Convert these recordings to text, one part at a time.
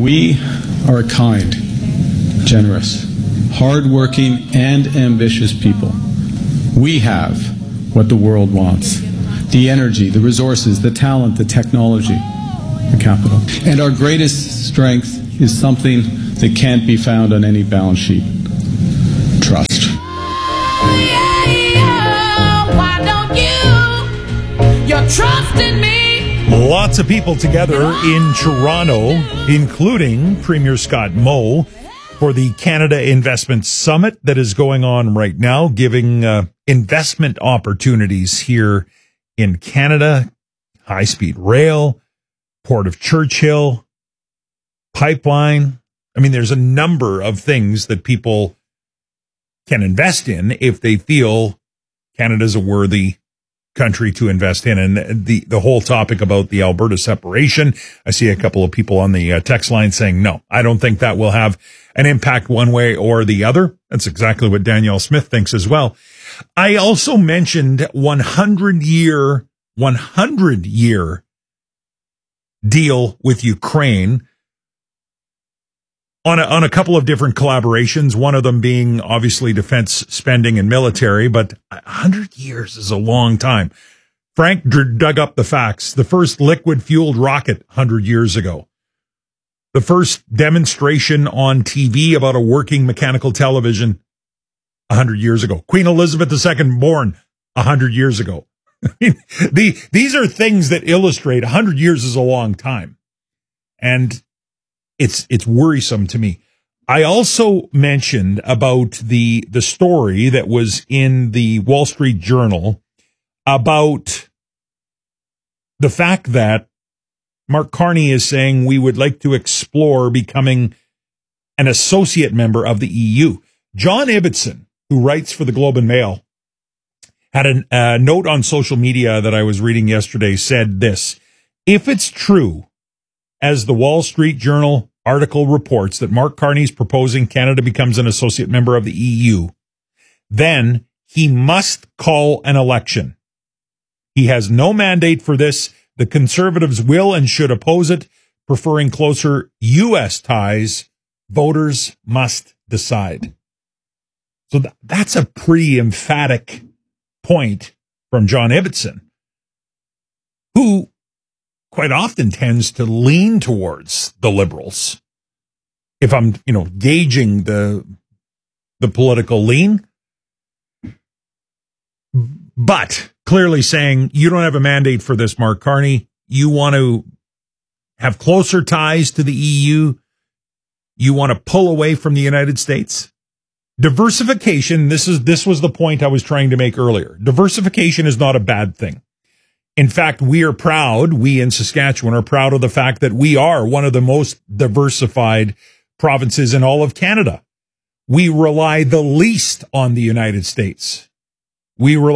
We are a kind, generous, hardworking, and ambitious people. We have what the world wants: the energy, the resources, the talent, the technology, the capital. And our greatest strength is something that can't be found on any balance sheet: trust. Why don't you trust in me? Lots of people together in Toronto, including Premier Scott Moe, for the Canada Investment Summit that is going on right now, giving investment opportunities here in Canada: high-speed rail, Port of Churchill, pipeline. I mean, there's a number of things that people can invest in if they feel Canada's a worthy country to invest in. And the whole topic about the Alberta separation, I see a couple of people on the text line saying, no, I don't think that will have an impact one way or the other. That's exactly what Danielle Smith thinks as well. I also mentioned 100-year deal with Ukraine on a couple of different collaborations, one of them being obviously defense spending and military, but 100 years is a long time. Frank dug up the facts. The first liquid-fueled rocket 100 years ago. The first demonstration on TV about a working mechanical television 100 years ago. Queen Elizabeth II born 100 years ago. These are things that illustrate 100 years is a long time. And it's worrisome to me. I also mentioned about the story that was in the Wall Street Journal about the fact that Mark Carney is saying we would like to explore becoming an associate member of the EU. John Ibbotson, who writes for the Globe and Mail, had a note on social media that I was reading yesterday, said this: if it's true, as the Wall Street Journal article reports, that Mark Carney's proposing Canada becomes an associate member of the EU, then he must call an election. He has no mandate for this. The Conservatives will and should oppose it, preferring closer U.S. ties. Voters must decide. So that's a pretty emphatic point from John Ibbotson, who quite often tends to lean towards the Liberals. If I'm, gauging the political lean, but clearly saying you don't have a mandate for this, Mark Carney. You want to have closer ties to the EU. You want to pull away from the United States. Diversification. This was the point I was trying to make earlier. Diversification is not a bad thing. In fact, we in Saskatchewan are proud of the fact that we are one of the most diversified provinces in all of Canada. We rely the least on the United States. For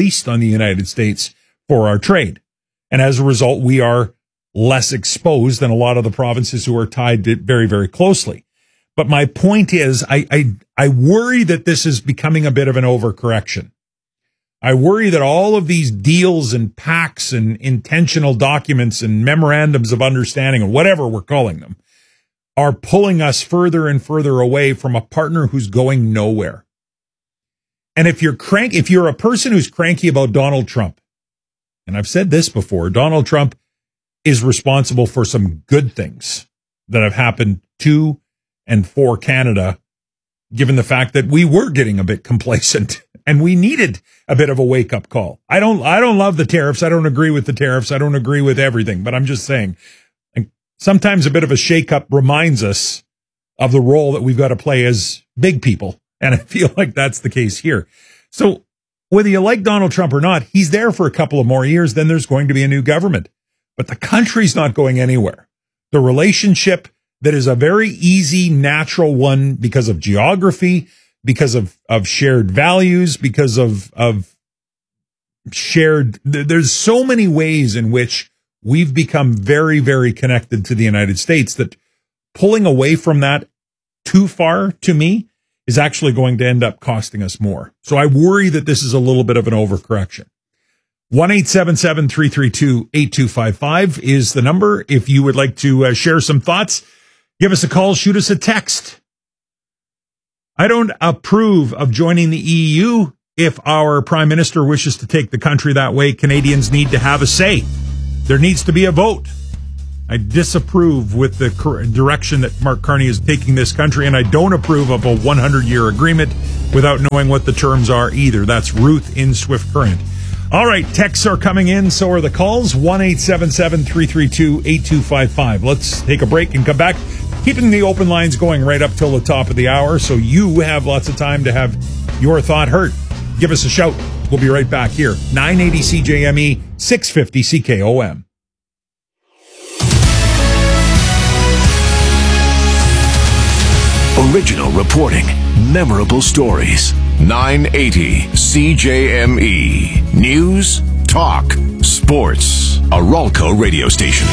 our trade. And as a result, we are less exposed than a lot of the provinces who are tied to very, very closely. But my point is, I worry that this is becoming a bit of an overcorrection. I worry that all of these deals and pacts and intentional documents and memorandums of understanding, or whatever we're calling them, are pulling us further and further away from a partner who's going nowhere. And if you're a person who's cranky about Donald Trump, and I've said this before, Donald Trump is responsible for some good things that have happened to and for Canada, given the fact that we were getting a bit complacent and we needed a bit of a wake-up call. I don't love the tariffs. I don't agree with the tariffs. I don't agree with everything, but I'm just saying, sometimes a bit of a shake-up reminds us of the role that we've got to play as big people. And I feel like that's the case here. So whether you like Donald Trump or not, he's there for a couple of more years, then there's going to be a new government. But the country's not going anywhere. The relationship that is a very easy, natural one because of geography, because of shared values, because of shared, there's so many ways in which we've become very, very connected to the United States that pulling away from that too far, to me, is actually going to end up costing us more. So I worry that this is a little bit of an overcorrection. 1-877-332-8255 is the number if you would like to share some thoughts. Give us a call, shoot us a text. I don't approve of joining the EU. If our prime minister wishes to take the country that way, Canadians need to have a say. There needs to be a vote. I disapprove with the direction that Mark Carney is taking this country, and I don't approve of a 100-year agreement without knowing what the terms are either. That's Ruth in Swift Current. All right, texts are coming in, so are the calls. 1-877-332-8255. Let's take a break and come back. Keeping the open lines going right up till the top of the hour, so you have lots of time to have your thought heard. Give us a shout. We'll be right back here. 980 CJME, 650 CKOM. Original reporting, memorable stories. 980 CJME. News, talk, sports. A Ralco radio station.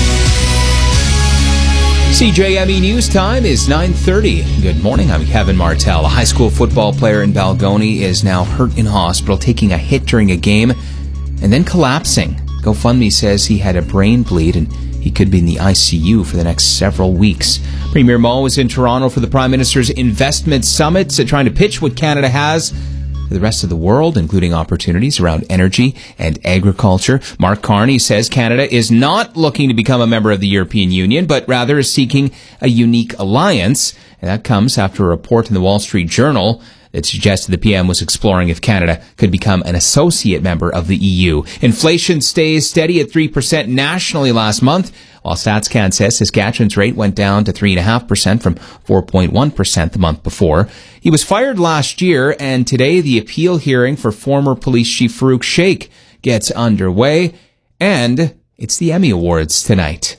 CJME News Time is 9:30. Good morning, I'm Kevin Martell. A high school football player in Balgony is now hurt in hospital, taking a hit during a game and then collapsing. GoFundMe says he had a brain bleed and he could be in the ICU for the next several weeks. Premier Mo is in Toronto for the Prime Minister's Investment Summit, trying to pitch what Canada has for the rest of the world, including opportunities around energy and agriculture. Mark Carney says Canada is not looking to become a member of the European Union, but rather is seeking a unique alliance. And that comes after a report in the Wall Street Journal that suggested the PM was exploring if Canada could become an associate member of the EU. Inflation stays steady at 3% nationally last month, while StatsCan says Saskatchewan's rate went down to 3.5% from 4.1% the month before. He was fired last year, and today the appeal hearing for former Police Chief Farouk Sheikh gets underway, and it's the Emmy Awards tonight.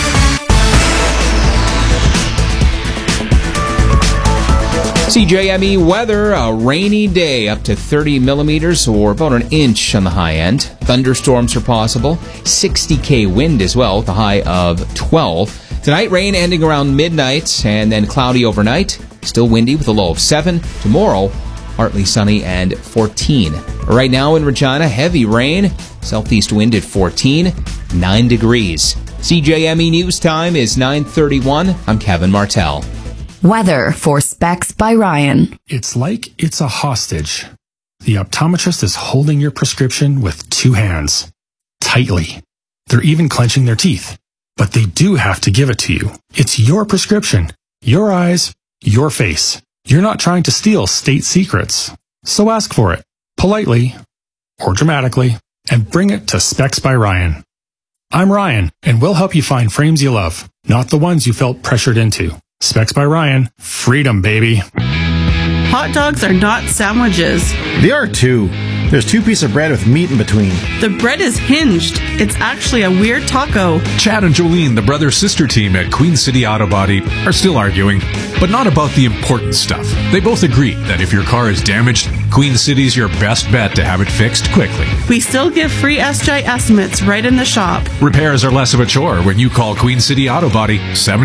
CJME weather, a rainy day, up to 30 millimeters or about an inch on the high end. Thunderstorms are possible. 60 wind as well, with a high of 12. Tonight, rain ending around midnight and then cloudy overnight. Still windy with a low of 7. Tomorrow, partly sunny and 14. Right now in Regina, heavy rain. Southeast wind at 14, 9 degrees. CJME News Time is 9:31. I'm Kevin Martell. Weather for Specs by Ryan. It's like it's a hostage. The optometrist is holding your prescription with 2 hands, tightly. They're even clenching their teeth. But they do have to give it to you. It's your prescription, your eyes, your face. You're not trying to steal state secrets. So ask for it, politely or dramatically, and bring it to Specs by Ryan. I'm Ryan, and we'll help you find frames you love, not the ones you felt pressured into. Specs by Ryan. Freedom, baby. Hot dogs are not sandwiches. They are too. There's 2 pieces of bread with meat in between. The bread is hinged. It's actually a weird taco. Chad and Jolene, the brother-sister team at Queen City Auto Body, are still arguing, but not about the important stuff. They both agree that if your car is damaged, Queen City's your best bet to have it fixed quickly. We still give free SJ estimates right in the shop. Repairs are less of a chore when you call Queen City Auto Body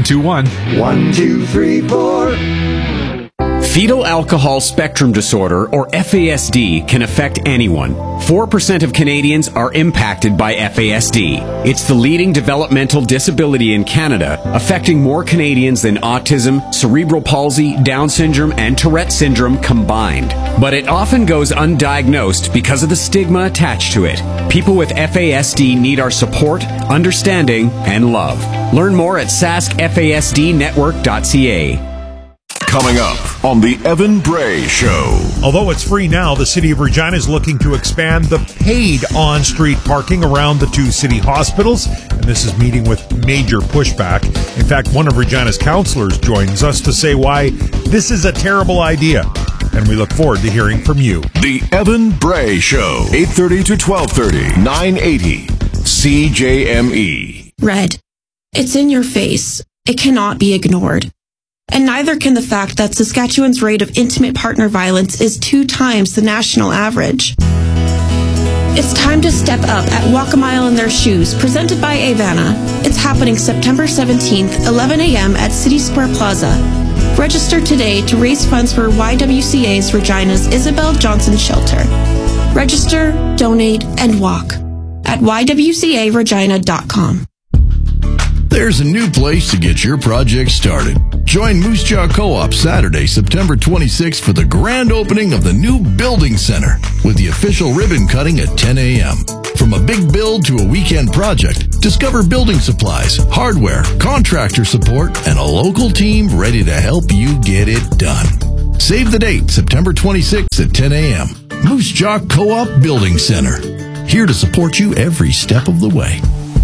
721-1234. Fetal alcohol spectrum disorder, or FASD, can affect anyone. 4% of Canadians are impacted by FASD. It's the leading developmental disability in Canada, affecting more Canadians than autism, cerebral palsy, Down syndrome, and Tourette syndrome combined. But it often goes undiagnosed because of the stigma attached to it. People with FASD need our support, understanding, and love. Learn more at saskfasdnetwork.ca. Coming up on the Evan Bray Show. Although it's free now, the City of Regina is looking to expand the paid on-street parking around the 2 city hospitals, and this is meeting with major pushback. In fact, one of Regina's councillors joins us to say why this is a terrible idea, and we look forward to hearing from you. The Evan Bray Show, 8:30 to 12:30, 980 CJME. Red. It's in your face. It cannot be ignored. And neither can the fact that Saskatchewan's rate of intimate partner violence is 2 times the national average. It's time to step up at Walk a Mile in Their Shoes, presented by Avana. It's happening September 17th, 11 a.m. at City Square Plaza. Register today to raise funds for YWCA's Regina's Isabel Johnson Shelter. Register, donate, and walk at ywcaregina.com. There's a new place to get your project started. Join Moose Jaw Co-op Saturday, September 26th for the grand opening of the new Building Center with the official ribbon cutting at 10 a.m. From a big build to a weekend project, discover building supplies, hardware, contractor support, and a local team ready to help you get it done. Save the date, September 26th at 10 a.m. Moose Jaw Co-op Building Center. Here to support you every step of the way.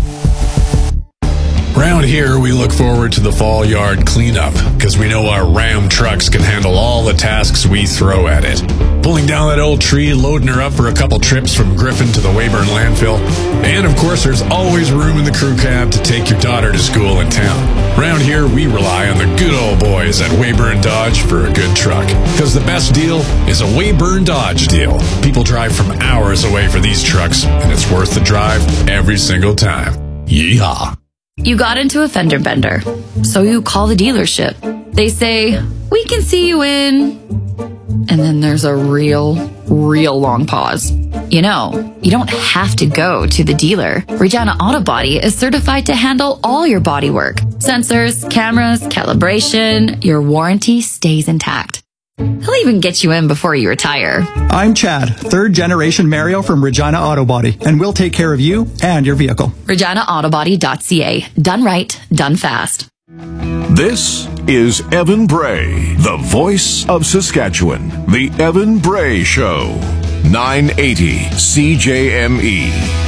Around here, we look forward to the fall yard cleanup because we know our Ram trucks can handle all the tasks we throw at it. Pulling down that old tree, loading her up for a couple trips from Griffin to the Weyburn landfill. And of course, there's always room in the crew cab to take your daughter to school in town. Around here, we rely on the good old boys at Weyburn Dodge for a good truck. Because the best deal is a Weyburn Dodge deal. People drive from hours away for these trucks, and it's worth the drive every single time. Yeehaw. You got into a fender bender, so you call the dealership. They say, "We can see you in..." And then there's a real long pause. You know, you don't have to go to the dealer. Regina Auto Body is certified to handle all your body work. Sensors, cameras, calibration, your warranty stays intact. He'll even get you in before you retire. I'm Chad, third generation Mario from Regina Auto Body, and we'll take care of you and your vehicle. ReginaAutobody.ca. Done right, done fast. This is Evan Bray, the voice of Saskatchewan. The Evan Bray Show. 980 CJME.